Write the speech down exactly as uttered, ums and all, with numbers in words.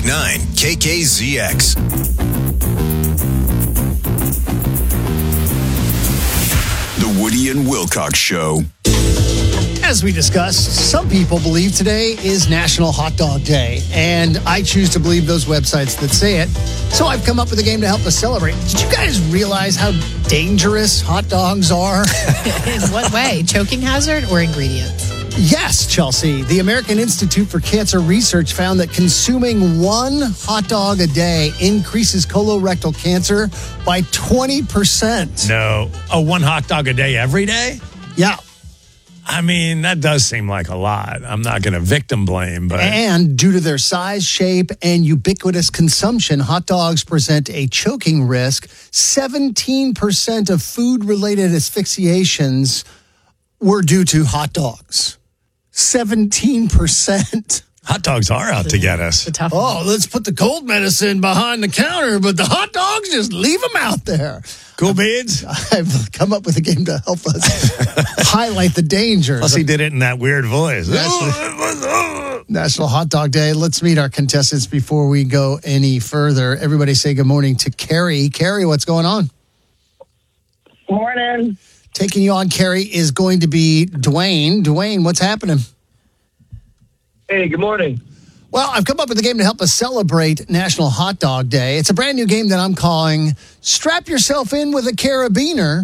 eight nine K K Z X. The Woody and Wilcox Show. As we discussed, some people believe today is National Hot Dog Day, and I choose to believe those websites that say it. So I've come up with a game to help us celebrate. Did you guys realize how dangerous hot dogs are? In what way? Choking hazard or ingredients? Yes, Chelsea. The American Institute for Cancer Research found that consuming one hot dog a day increases colorectal cancer by twenty percent. No. Oh, one hot dog a day every day? Yeah. I mean, that does seem like a lot. I'm not going to victim blame, but... And due to their size, shape, and ubiquitous consumption, hot dogs present a choking risk. seventeen percent of food-related asphyxiations were due to hot dogs. seventeen percent. Hot dogs are out to get us. The tough Oh, let's put the cold medicine behind the counter, but the hot dogs, just leave them out there. Cool beans? I've come up with a game to help us highlight the dangers. Plus, he did it in that weird voice. National, National Hot Dog Day. Let's meet our contestants before we go any further. Everybody say good morning to Carrie. Carrie, what's going on? Morning. Taking you on, Carrie, is going to be Dwayne. Dwayne, what's happening? Hey, good morning. Well, I've come up with a game to help us celebrate National Hot Dog Day. It's a brand new game that I'm calling Strap Yourself In with a Carabiner.